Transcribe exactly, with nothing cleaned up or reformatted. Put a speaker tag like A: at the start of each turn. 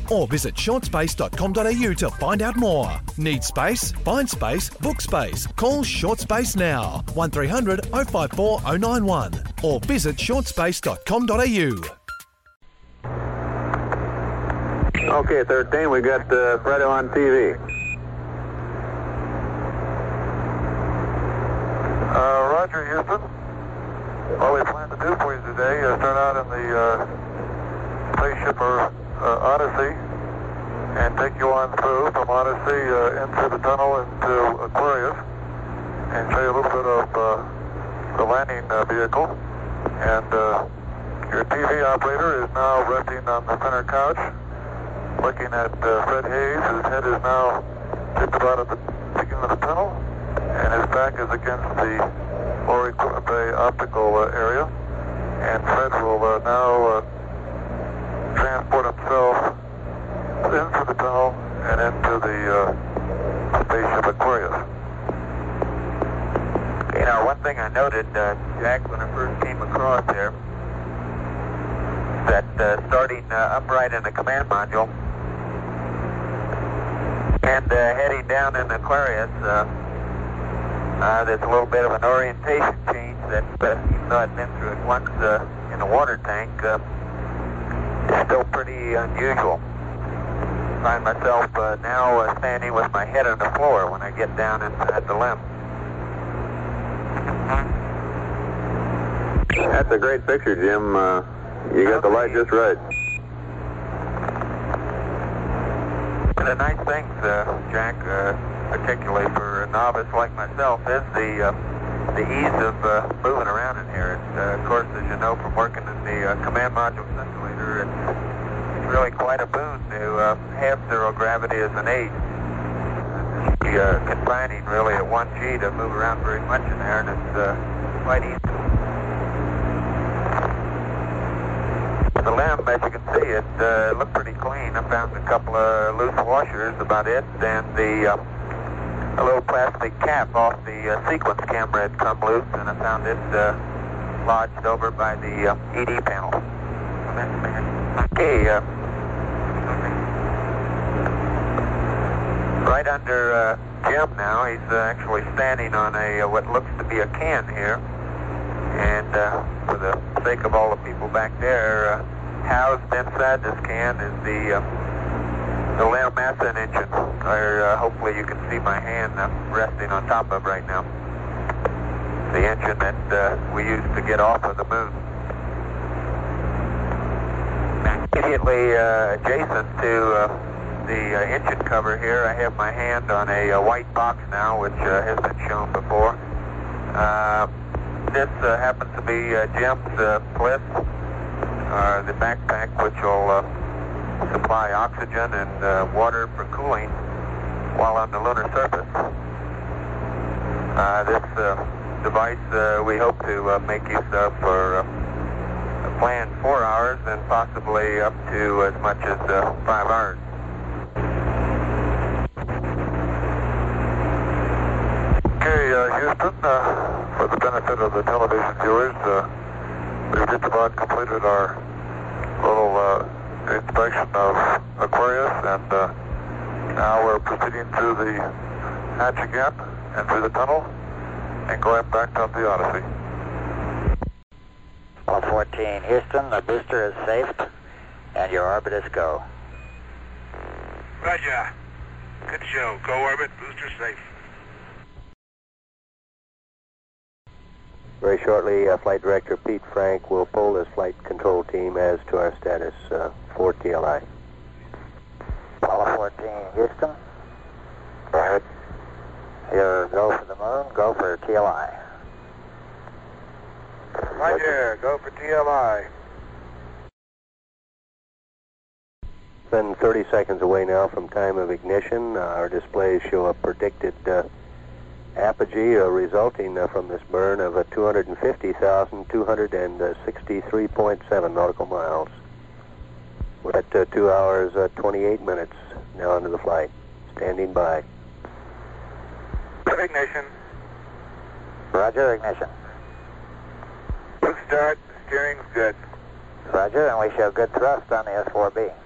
A: or visit short space dot com dot a u to find out more. Need space? Find space, book space. Call Short Space now, one three hundred oh five four oh nine one, or visit short space dot com dot a u.
B: Okay, thirteen, we got uh, Fredo on T V.
C: Uh, Roger, Houston. What we plan to do for you today is start out in the uh, spaceship or uh, Odyssey and take you on through from Odyssey uh, into the tunnel into Aquarius and show you a little bit of uh, the landing uh, vehicle. And uh, your T V operator is now resting on the center couch, looking at uh, Fred Hayes. His head is now just about at the beginning of the tunnel, and his back is against the lower equipment bay optical uh, area. And Fred will uh, now uh, transport himself into the tunnel and into the uh, spaceship Aquarius.
D: You know, one thing I noted, uh, Jack, when I first came across there, that uh, starting uh, upright in the command module and uh, heading down in Aquarius, uh, uh, there's a little bit of an orientation change that, uh, even though I've been through it once uh, in a water tank, uh, is still pretty unusual. I find myself uh, now uh, standing with my head on the floor when I get down inside the limb.
B: That's a great picture, Jim. Uh, you got the light just right.
D: One of the nice things, uh, Jack, uh, particularly for a novice like myself, is the uh, the ease of uh, moving around in here. It's, uh, of course, as you know from working in the uh, command module simulator, it's, it's really quite a boon to uh, have zero gravity as an aid. It's uh, confining really at one G to move around very much in there, and it's uh, quite easy. The limb, as you can see, it uh, looked pretty clean. I found a couple of loose washers, about it, and the uh, a little plastic cap off the uh, sequence camera had come loose, and I found it uh, lodged over by the uh, E D panel. Okay, uh, right under uh, Jim now. He's uh, actually standing on a uh, what looks to be a can here, and uh, for the sake of all the people back there, uh, housed inside this can is the uh, the Leo Masson engine, or uh, hopefully you can see my hand uh, resting on top of right now. The engine that uh, we used to get off of the moon. Immediately uh, adjacent to uh, the uh, engine cover here, I have my hand on a, a white box now, which uh, has been shown before. Uh, this uh, happens to be uh, Jim's uh, Bliss. Uh, the backpack, which will uh, supply oxygen and uh, water for cooling while on the lunar surface. Uh, this uh, device uh, we hope to uh, make use of for uh, a planned four hours and possibly up to as much as uh, five hours.
C: Okay, uh, Houston, uh, for the benefit of the television viewers, uh, we've just about completed our little uh, inspection of Aquarius, and uh, now we're proceeding through the hatch again and through the tunnel and going back up the Odyssey.
E: Apollo fourteen, Houston, the booster is safe and your orbit is go.
F: Roger. Good show. Go orbit, booster safe.
G: Very shortly, uh, Flight Director Pete Frank will poll his flight control team as to our status uh, for T L I.
E: Apollo fourteen, Houston.
C: Go ahead.
E: Your go for the moon, go for T L I.
C: Roger, go for T L I.
G: Then thirty seconds away now from time of ignition. Uh, our displays show a predicted uh, apogee uh, resulting uh, from this burn of uh, two hundred fifty thousand two hundred sixty-three point seven nautical miles. We're at uh, two hours, uh, twenty-eight minutes now into the flight. Standing by.
C: Ignition.
E: Roger, ignition.
C: Good start. Steering's good.
E: Roger, and we show good thrust on the S four B.